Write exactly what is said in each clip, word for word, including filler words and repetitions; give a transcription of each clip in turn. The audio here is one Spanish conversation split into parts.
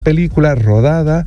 Película rodada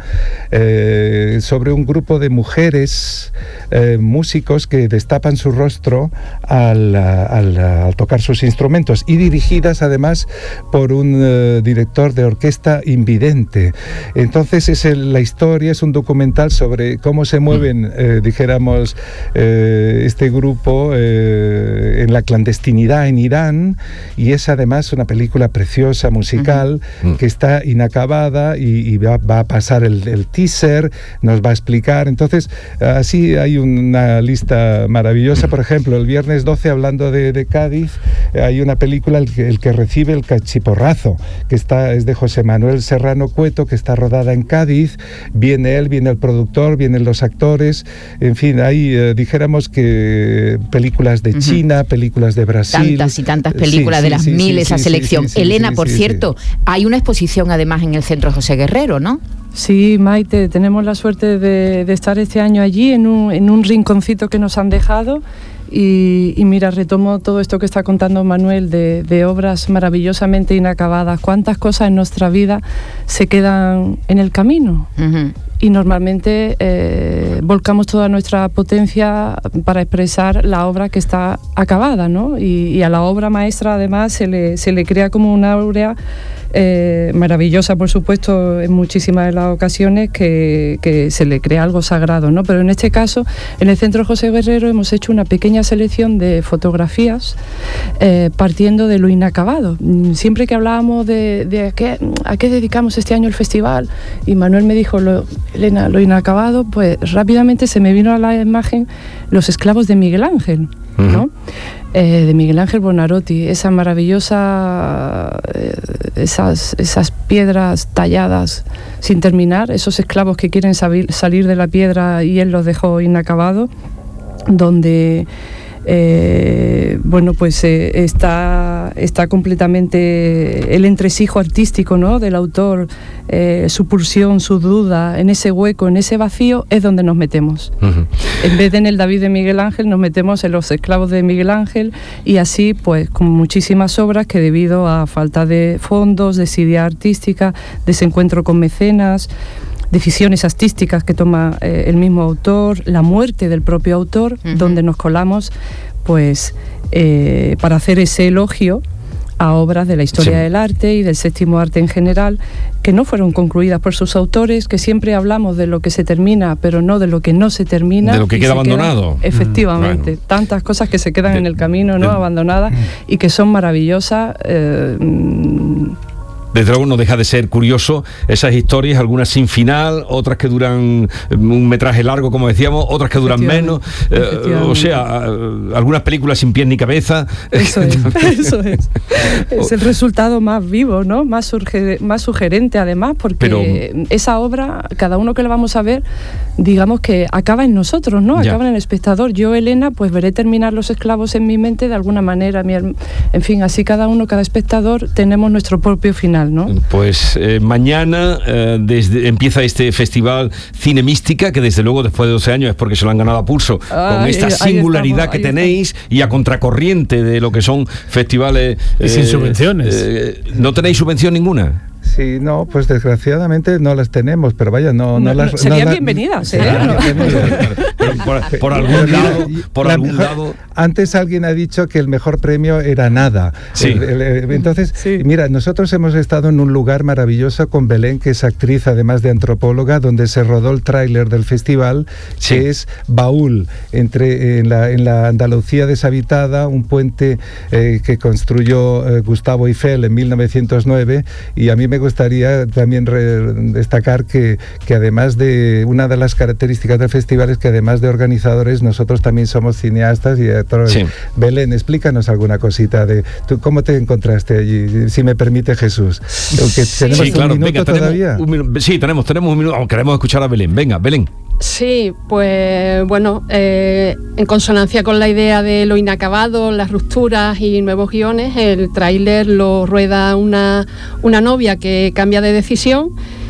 eh, sobre un grupo de mujeres eh, músicos que destapan su rostro al, al, al tocar sus instrumentos, y dirigidas además por un eh, director de orquesta invidente. Entonces es el, la historia, es un documental sobre cómo se mueven, eh, dijéramos, eh, este grupo eh, en la clandestinidad en Irán, y es además una película preciosa, musical, uh-huh. que está inacabada. Y, y va, va a pasar el, el teaser, nos va a explicar. Entonces, así hay una lista maravillosa. Por ejemplo, el viernes doce, hablando de, de Cádiz, hay una película, el que, el que recibe el cachiporrazo, que está, es de José Manuel Serrano Cueto, que está rodada en Cádiz. Viene él, viene el productor, vienen los actores. En fin, hay, eh, dijéramos que películas de China, uh-huh. películas de Brasil. Tantas y tantas películas, sí, de sí, las sí, mil, sí, esa sí, selección. Sí, sí, Elena, sí, por sí, cierto, sí. hay una exposición además en el Centro José Guerrero, ¿no? Sí, Maite, tenemos la suerte de, de estar este año allí en un, en un rinconcito que nos han dejado. Y, y mira, retomo todo esto que está contando Manuel de, de obras maravillosamente inacabadas. ¿Cuántas cosas en nuestra vida se quedan en el camino? Uh-huh. Y normalmente eh, volcamos toda nuestra potencia para expresar la obra que está acabada, ¿no? Y, y a la obra maestra además se le, se le crea como una áurea eh, maravillosa, por supuesto, en muchísimas de las ocasiones, que, que se le crea algo sagrado, ¿no? Pero en este caso, en el Centro José Guerrero hemos hecho una pequeña selección de fotografías eh, partiendo de lo inacabado. Siempre que hablábamos de, de a, qué, a qué dedicamos este año el festival, y Manuel me dijo, lo, Elena, lo inacabado, pues rápidamente se me vino a la imagen Los esclavos de Miguel Ángel, ¿no? Uh-huh. Eh, de Miguel Ángel Buonarroti, esa maravillosa, eh, esas, esas piedras talladas sin terminar, esos esclavos que quieren salir, salir de la piedra y él los dejó inacabado, donde eh, bueno, pues eh, está, está completamente el entresijo artístico, ¿no?, del autor, eh, su pulsión, su duda, en ese hueco, en ese vacío es donde nos metemos. Uh-huh. En vez de en el David de Miguel Ángel, nos metemos en los esclavos de Miguel Ángel, y así pues con muchísimas obras que, debido a falta de fondos, desidia artística, desencuentro con mecenas, decisiones artísticas que toma eh, el mismo autor, la muerte del propio autor, uh-huh. donde nos colamos pues eh, para hacer ese elogio a obras de la historia sí. del arte y del séptimo arte en general, que no fueron concluidas por sus autores, que siempre hablamos de lo que se termina, pero no de lo que no se termina. De lo que queda abandonado. Queda, efectivamente, mm, bueno. tantas cosas que se quedan de, en el camino, ¿no?, de, abandonadas, mm. y que son maravillosas. Eh, Desde luego no deja de ser curioso esas historias, algunas sin final, otras que duran un metraje largo, como decíamos, otras que duran menos, eh, o sea, algunas películas sin pies ni cabeza. Eso es, eso es. Es el resultado más vivo, ¿no?, más, surge, más sugerente además, porque Pero, esa obra, cada uno que la vamos a ver, digamos que acaba en nosotros, ¿no?, acaba ya. en el espectador. Yo, Elena, pues veré terminar Los esclavos en mi mente de alguna manera, mi, en fin, así cada uno, cada espectador, tenemos nuestro propio final, ¿no? Pues eh, mañana eh, desde, empieza este festival Cine Mística, que desde luego después de doce años es porque se lo han ganado a pulso, ah, con esta ahí, singularidad ahí estamos, que tenéis estamos. Y a contracorriente de lo que son festivales. Y eh, sin subvenciones. Eh, ¿No tenéis subvención ninguna? Sí, no, pues desgraciadamente no las tenemos, pero vaya, no, no, no las... Serían no bienvenidas, ¿eh? No, pero por, por algún lado, por algún mejor, lado... Antes alguien ha dicho que el mejor premio era nada. Sí. El, el, el, entonces, sí. mira, nosotros hemos estado en un lugar maravilloso con Belén, que es actriz, además de antropóloga, donde se rodó el tráiler del festival, sí. que es Baúl, entre, en, la, en la Andalucía deshabitada, un puente eh, que construyó eh, Gustavo Eiffel en mil novecientos nueve, y a mí me Me gustaría también re- destacar que, que además de una de las características del festival es que además de organizadores, nosotros también somos cineastas y actores. Sí. Belén, explícanos alguna cosita de tú, cómo te encontraste allí, si me permite Jesús. Aunque tenemos sí, claro. un minuto Venga, todavía. Un minu- sí, tenemos, tenemos un minuto. Queremos escuchar a Belén. Venga, Belén. Sí, pues bueno, eh, en consonancia con la idea de lo inacabado, las rupturas y nuevos guiones, el tráiler lo rueda una, una novia que cambia de decisión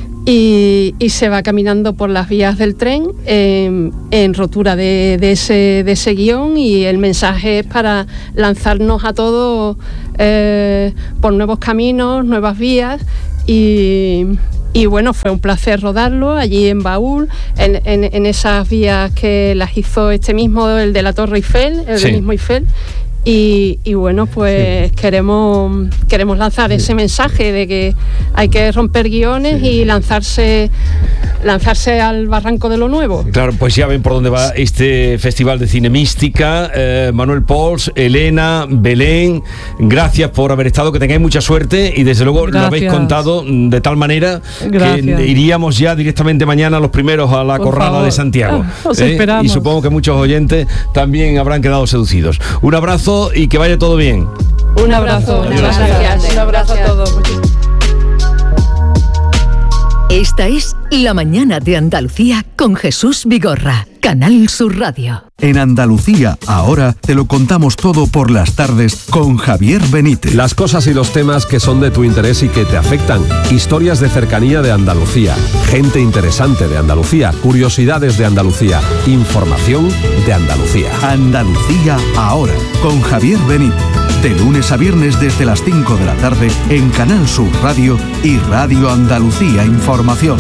y, y se va caminando por las vías del tren eh, en rotura de, de, ese, de ese guión, y el mensaje es para lanzarnos a todos eh, por nuevos caminos, nuevas vías y... Y bueno, fue un placer rodarlo allí en Baúl, en, en, en esas vías que las hizo este mismo, el de la Torre Eiffel, el sí. del mismo Eiffel. Y, y bueno, pues sí. queremos queremos lanzar sí. ese mensaje de que hay que romper guiones sí. y lanzarse lanzarse al barranco de lo nuevo. Claro, pues ya ven por dónde va este Festival de Cine Mística. eh, Manuel Pols, Elena, Belén, gracias por haber estado, que tengáis mucha suerte y desde luego gracias. Lo habéis contado de tal manera gracias. Que iríamos ya directamente mañana los primeros a la por Corrada favor. De Santiago. Ah, os ¿eh? esperamos. Y supongo que muchos oyentes también habrán quedado seducidos. Un abrazo y que vaya todo bien. Un abrazo. Un abrazo, gracias. Un abrazo a todos. Esta es La Mañana de Andalucía con Jesús Vigorra, Canal Sur Radio. En Andalucía, ahora te lo contamos todo por las tardes con Javier Benítez. Las cosas y los temas que son de tu interés y que te afectan. Historias de cercanía de Andalucía. Gente interesante de Andalucía. Curiosidades de Andalucía. Información de Andalucía. Andalucía, ahora, con Javier Benítez. De lunes a viernes desde las cinco de la tarde en Canal Sur Radio y Radio Andalucía Información.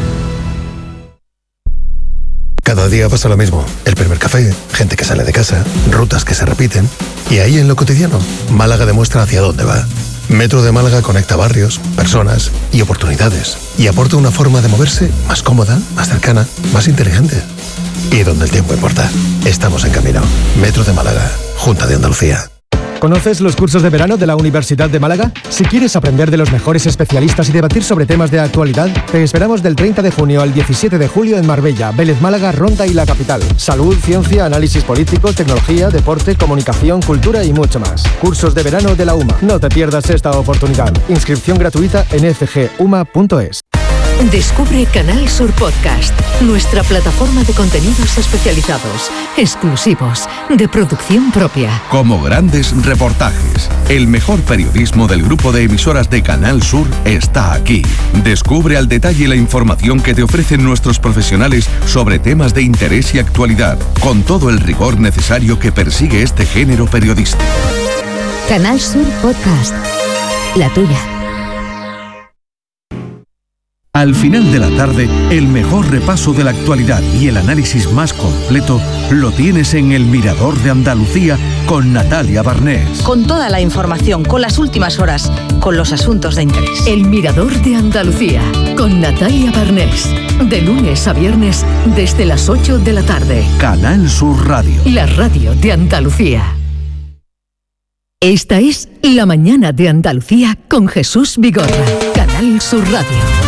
Cada día pasa lo mismo. El primer café, gente que sale de casa, rutas que se repiten. Y ahí en lo cotidiano, Málaga demuestra hacia dónde va. Metro de Málaga conecta barrios, personas y oportunidades. Y aporta una forma de moverse más cómoda, más cercana, más inteligente. Y donde el tiempo importa. Estamos en camino. Metro de Málaga, Junta de Andalucía. ¿Conoces los cursos de verano de la Universidad de Málaga? Si quieres aprender de los mejores especialistas y debatir sobre temas de actualidad, te esperamos del treinta de junio al diecisiete de julio en Marbella, Vélez Málaga, Ronda y la capital. Salud, ciencia, análisis político, tecnología, deporte, comunicación, cultura y mucho más. Cursos de verano de la U M A. No te pierdas esta oportunidad. Inscripción gratuita en f g u m a punto es. Descubre Canal Sur Podcast, nuestra plataforma de contenidos especializados, exclusivos, de producción propia. Como grandes reportajes, el mejor periodismo del grupo de emisoras de Canal Sur está aquí. Descubre al detalle la información que te ofrecen nuestros profesionales sobre temas de interés y actualidad, con todo el rigor necesario que persigue este género periodístico. Canal Sur Podcast, la tuya. Al final de la tarde, el mejor repaso de la actualidad y el análisis más completo lo tienes en El Mirador de Andalucía con Natalia Barnés. Con toda la información, con las últimas horas, con los asuntos de interés. El Mirador de Andalucía con Natalia Barnés. De lunes a viernes desde las ocho de la tarde. Canal Sur Radio. La radio de Andalucía. Esta es La Mañana de Andalucía con Jesús Vigorra. Canal Sur Radio.